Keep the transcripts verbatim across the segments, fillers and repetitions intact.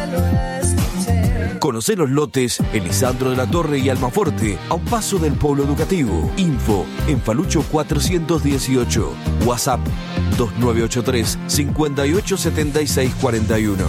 Conocé los lotes en Lisandro de la Torre y Almaforte, a un paso del polo educativo. Info en Falucho cuatrocientos dieciocho. WhatsApp dos nueve ocho tres, cinco ocho siete seis cuatro uno.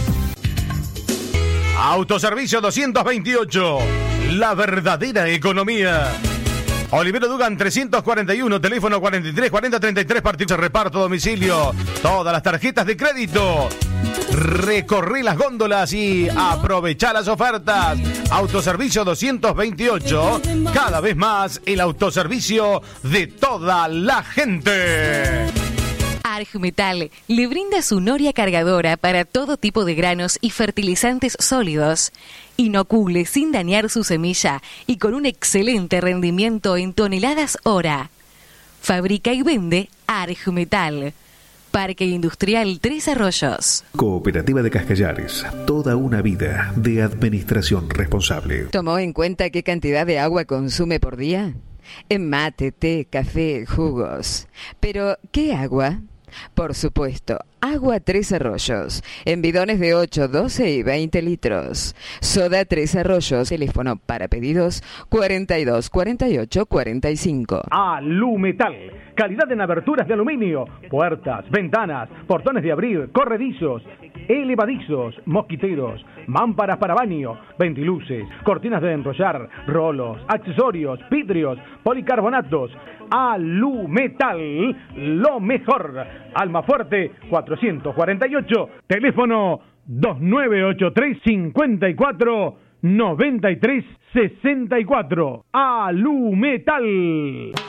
Autoservicio doscientos veintiocho. La verdadera economía. Olivero Dugan trescientos cuarenta y uno, teléfono cuarenta y tres cuarenta treinta y tres, partido de reparto a domicilio. Todas las tarjetas de crédito. Recorrí las góndolas y aprovechá las ofertas. Autoservicio doscientos veintiocho, cada vez más el autoservicio de toda la gente. Argmetal le brinda su noria cargadora para todo tipo de granos y fertilizantes sólidos. Inocule sin dañar su semilla y con un excelente rendimiento en toneladas hora. Fabrica y vende Argmetal. Parque Industrial Tres Arroyos. Cooperativa de Cascallares. Toda una vida de administración responsable. ¿Tomó en cuenta qué cantidad de agua consume por día? En mate, té, café, jugos. Pero, ¿qué agua? Por supuesto, agua Tres Arroyos, en bidones de ocho, doce y veinte litros. Soda Tres Arroyos, teléfono para pedidos cuarenta y dos cuarenta y ocho cuarenta y cinco. Alumetal, calidad en aberturas de aluminio, puertas, ventanas, portones de abrir, corredizos, elevadizos, mosquiteros, mámparas para baño, ventiluces, cortinas de enrollar, rolos, accesorios, vidrios, policarbonatos. Alumetal, lo mejor. Almafuerte cuatrocientos cuarenta y ocho, teléfono dos nueve ocho tres, cinco cuatro, nueve tres seis cuatro. Alumetal.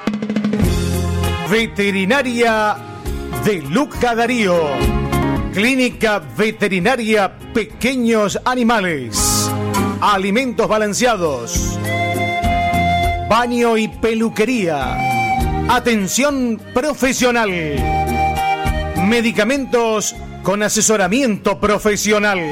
Veterinaria de Luca Darío. Clínica Veterinaria Pequeños Animales. Alimentos balanceados. Baño y peluquería. Atención profesional. Medicamentos con asesoramiento profesional.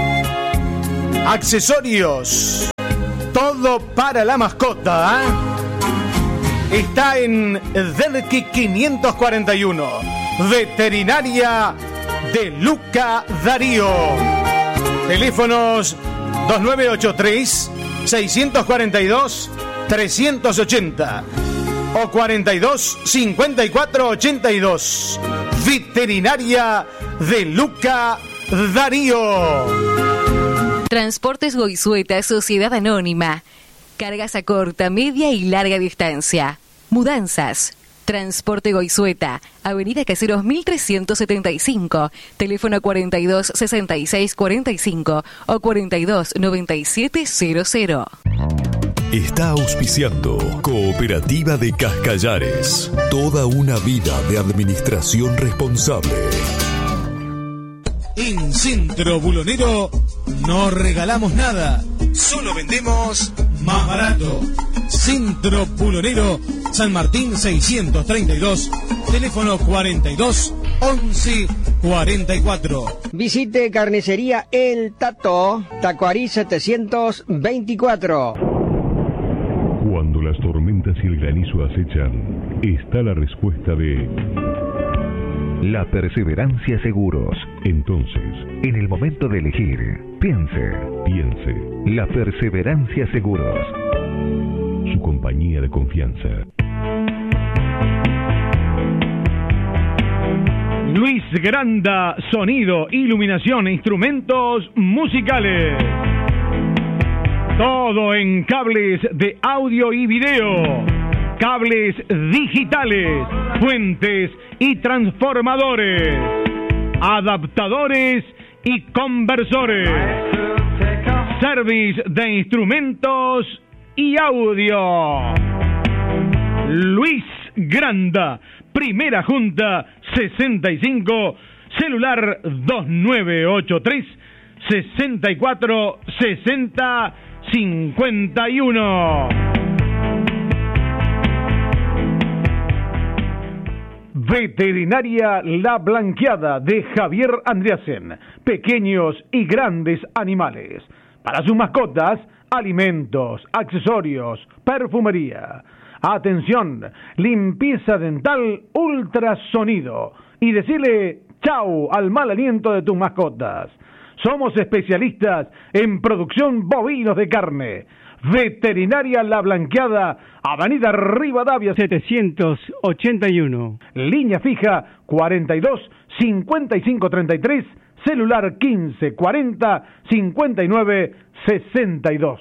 Accesorios. Todo para la mascota. ¿eh? Está en Delqui quinientos cuarenta y uno. Veterinaria de Luca Darío. Teléfonos dos nueve ocho tres, seis cuatro dos, tres ochenta o cuarenta y dos, cincuenta y cuatro, ochenta y dos. Veterinaria de Luca Darío. Transportes Goizueta, Sociedad Anónima. Cargas a corta, media y larga distancia. Mudanzas. Transporte Goizueta, Avenida Caseros mil trescientos setenta y cinco, teléfono cuarenta y dos, sesenta y seis, cuarenta y cinco o cuarenta y dos, noventa y siete cero cero. Está auspiciando Cooperativa de Cascallares. Toda una vida de administración responsable. En Centro Bulonero no regalamos nada, solo vendemos más barato. Centro Bulonero, San Martín seiscientos treinta y dos, teléfono cuarenta y dos, once, cuarenta y cuatro. Visite Carnicería El Tato, Tacuarí setecientos veinticuatro. Cuando las tormentas y el granizo acechan, está la respuesta de La Perseverancia Seguros. Entonces, en el momento de elegir, piense, piense, La Perseverancia Seguros. Su compañía de confianza. Luis Granda, sonido, iluminación e instrumentos musicales. Todo en cables de audio y video, cables digitales, fuentes y transformadores, adaptadores y conversores, service de instrumentos y audio. Luis Granda, Primera Junta sesenta y cinco, celular dos nueve ocho tres, sesenta y cuatro, sesenta, cincuenta y uno. Veterinaria La Blanqueada de Javier Andreasen. Pequeños y grandes animales. Para sus mascotas, alimentos, accesorios, perfumería. Atención, limpieza dental, ultrasonido. Y decirle chau al mal aliento de tus mascotas. Somos especialistas en producción bovinos de carne. Veterinaria La Blanqueada, Avenida Rivadavia setecientos ochenta y uno. Línea fija cuarenta y dos cincuenta y cinco treinta y tres, celular quince cuarenta cincuenta y nueve sesenta y dos.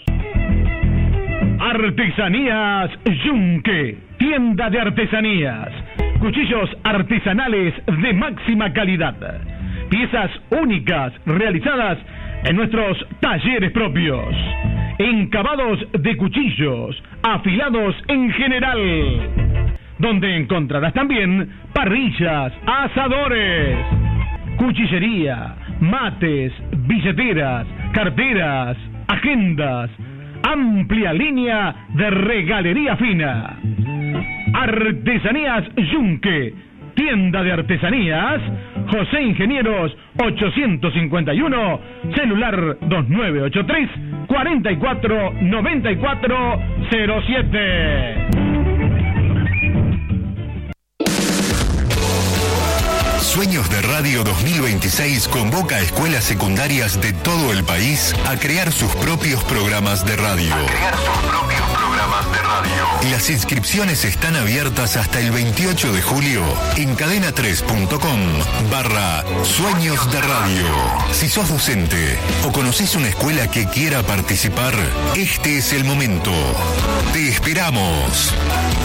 Artesanías Yunque, tienda de artesanías, cuchillos artesanales de máxima calidad, piezas únicas realizadas en nuestros talleres propios, encabados de cuchillos, afilados en general, donde encontrarás también parrillas, asadores, cuchillería, mates, billeteras, carteras, agendas, amplia línea de regalería fina. Artesanías Yunque, tienda de artesanías, José Ingenieros ochocientos cincuenta y uno, celular dos nueve ocho tres, cuarenta y cuatro noventa y cuatro cero siete. Sueños de Radio dos mil veintiséis convoca a escuelas secundarias de todo el país a crear sus propios programas de radio. A crear sus propios programas de radio. Las inscripciones están abiertas hasta el veintiocho de julio en cadena tres punto com barra Sueños de Radio. Si sos docente o conocés una escuela que quiera participar, este es el momento. Te esperamos.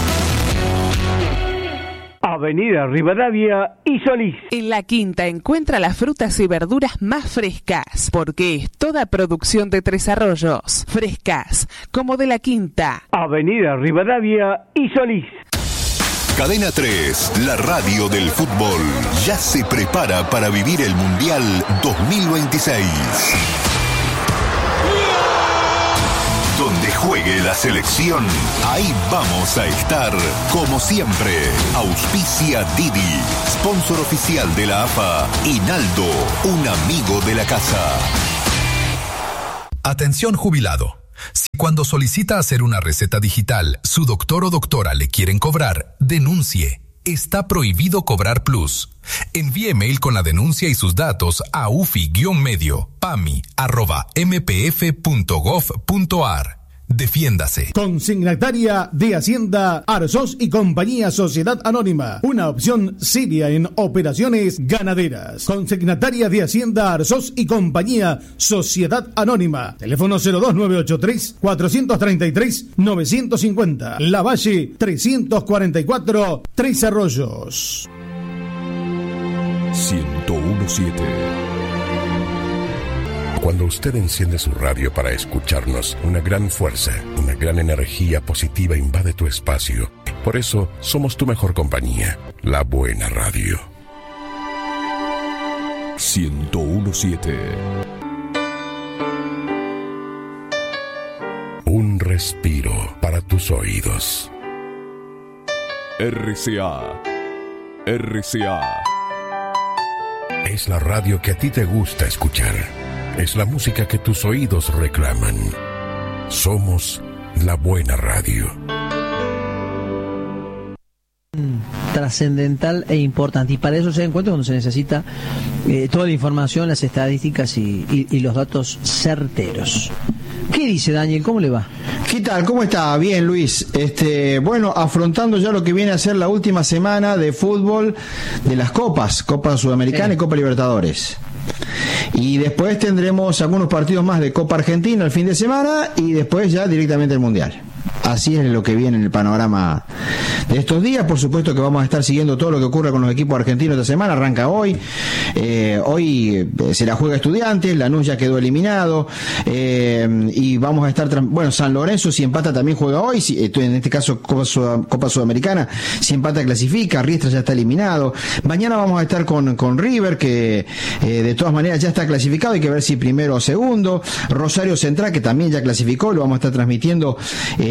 Avenida Rivadavia y Solís. En La Quinta encuentra las frutas y verduras más frescas, porque es toda producción de Tres Arroyos. Frescas, como de La Quinta. Avenida Rivadavia y Solís. Cadena tres, la radio del fútbol, ya se prepara para vivir el Mundial dos mil veintiséis. Donde juegue la selección, ahí vamos a estar, como siempre. Auspicia Didi, sponsor oficial de la A F A, y Naldo, un amigo de la casa. Atención jubilado. Si cuando solicita hacer una receta digital, su doctor o doctora le quieren cobrar, denuncie. Está prohibido cobrar plus. Envíe mail con la denuncia y sus datos a ufi-medio pami arroba mpf punto gov punto ar. Defiéndase. Consignataria de Hacienda Arzós y Compañía Sociedad Anónima, una opción seria en operaciones ganaderas. Consignataria de Hacienda Arzós y Compañía Sociedad Anónima, teléfono cero dos nueve ocho tres, cuatro tres tres, nueve cinco cero, La Valle trescientos cuarenta y cuatro, Tres Arroyos. ciento uno punto siete. Cuando usted enciende su radio para escucharnos, una gran fuerza, una gran energía positiva invade tu espacio. Por eso, somos tu mejor compañía, la buena radio. ciento uno punto siete. Un respiro para tus oídos. R C A. R C A. Es la radio que a ti te gusta escuchar. Es la música que tus oídos reclaman. Somos la buena radio. Trascendental e importante, y para eso se da en cuenta cuando se necesita eh, toda la información, las estadísticas y, y, y los datos certeros. ¿Qué dice Daniel? ¿Cómo le va? ¿Qué tal? ¿Cómo está? Bien, Luis. Este, bueno, afrontando ya lo que viene a ser la última semana de fútbol de las copas, Copa Sudamericana sí. y Copa Libertadores. Y después tendremos algunos partidos más de Copa Argentina el fin de semana y después ya directamente el Mundial. Así es lo que viene en el panorama de estos días. Por supuesto que vamos a estar siguiendo todo lo que ocurre con los equipos argentinos esta semana. Arranca hoy. Eh, hoy se la juega Estudiantes. Lanús ya quedó eliminado. Eh, y vamos a estar... Bueno, San Lorenzo, si empata, también juega hoy. Si, en este caso, Copa, Sud- Copa Sudamericana. Si empata, clasifica. Riestra ya está eliminado. Mañana vamos a estar con, con River, que eh, de todas maneras ya está clasificado. Hay que ver si primero o segundo. Rosario Central, que también ya clasificó. Lo vamos a estar transmitiendo... Eh,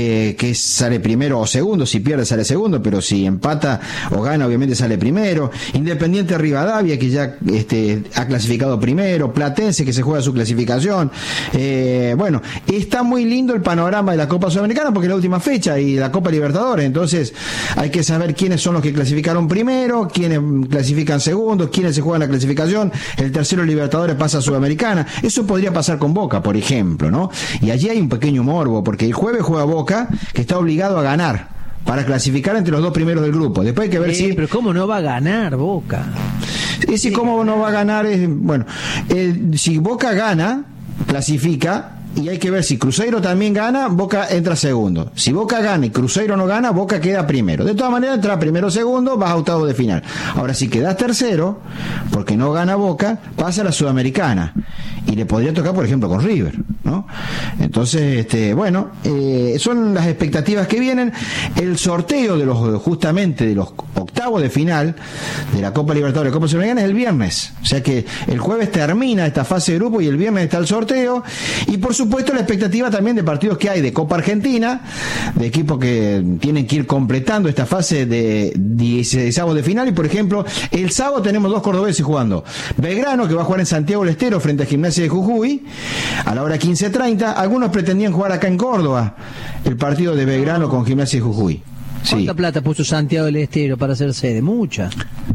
eh, que sale primero o segundo, si pierde sale segundo, pero si empata o gana obviamente sale primero. Independiente Rivadavia, que ya este, ha clasificado primero, Platense, que se juega su clasificación. Eh, bueno, está muy lindo el panorama de la Copa Sudamericana porque es la última fecha y la Copa Libertadores, entonces hay que saber quiénes son los que clasificaron primero, quiénes clasifican segundo, quiénes se juegan la clasificación, el tercero Libertadores pasa a Sudamericana. Eso podría pasar con Boca, por ejemplo, ¿no? Y allí hay un pequeño morbo, porque el jueves juega Boca, que está obligado a ganar para clasificar entre los dos primeros del grupo. Después hay que ver sí, si... pero ¿cómo no va a ganar Boca? Ese cómo no va a ganar es... Bueno, eh, si Boca gana, clasifica... Y hay que ver si Cruzeiro también gana, Boca entra segundo. Si Boca gana y Cruzeiro no gana, Boca queda primero. De todas maneras, entra primero o segundo, vas a octavos de final. Ahora, si quedas tercero, porque no gana Boca, pasa a la Sudamericana. Y le podría tocar, por ejemplo, con River, ¿no? Entonces, este, bueno, eh, son las expectativas que vienen. El sorteo de los, justamente, de los octavos de final de la Copa Libertadores, Copa Sudamericana, es el viernes. O sea que el jueves termina esta fase de grupo y el viernes está el sorteo. Y por supuesto, Por supuesto la expectativa también de partidos que hay de Copa Argentina, de equipos que tienen que ir completando esta fase de dieciseisavos de final. Y por ejemplo, el sábado tenemos dos cordobeses jugando. Belgrano, que va a jugar en Santiago del Estero frente a Gimnasia de Jujuy a la hora quince treinta. Algunos pretendían jugar acá en Córdoba el partido de Belgrano con Gimnasia de Jujuy. ¿Cuánta Sí. plata puso Santiago del Estero para hacer sede? Mucha.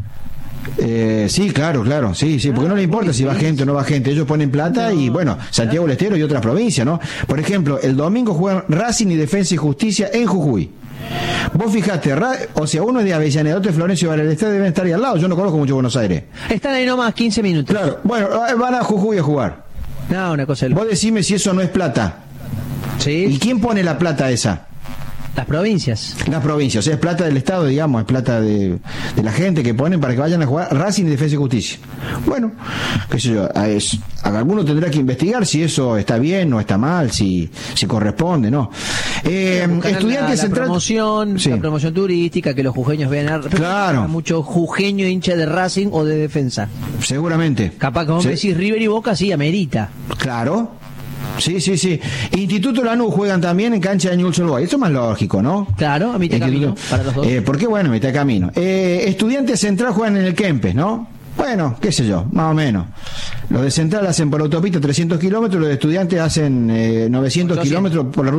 Eh, sí, claro, claro, sí, sí, porque no le importa si va gente o no va gente, ellos ponen plata y bueno, Santiago del Estero y otras provincias, ¿no? Por ejemplo, el domingo juegan Racing y Defensa y Justicia en Jujuy. Vos fijate, Ra- o sea, uno es de Avellaneda, otro es Florencio Varela, deben estar ahí al lado, yo no conozco mucho Buenos Aires. Están ahí nomás, quince minutos. Claro, bueno, van a Jujuy a jugar. No, una cosa. Vos decime si eso no es plata. Sí. ¿Y quién pone la plata esa? Las provincias. Las provincias, o sea, es plata del Estado, digamos, es plata de, de la gente que ponen para que vayan a jugar Racing y Defensa y Justicia. Bueno, qué sé yo, a es, a alguno tendrá que investigar si eso está bien o está mal, si, si corresponde, ¿no? Eh, Estudiantes la, la Central... promoción, Sí. la promoción turística, que los jujeños vean a... Claro. Mucho jujeño hincha de Racing o de Defensa. Seguramente. Capaz, como Sí. me decís, River y Boca, sí, amerita. Claro. Sí, sí, sí. Instituto Lanús juegan también en cancha de Newell's Old Boys. Esto es más lógico, ¿no? Claro, a mitad de Instituto- camino, para los dos. Eh, ¿Por qué? Bueno, a mitad de camino. Eh, Estudiantes Central juegan en el Kempes, ¿no? Bueno, qué sé yo, más o menos. Los de Central hacen por autopista trescientos kilómetros, los de Estudiantes hacen eh, novecientos kilómetros por la ruta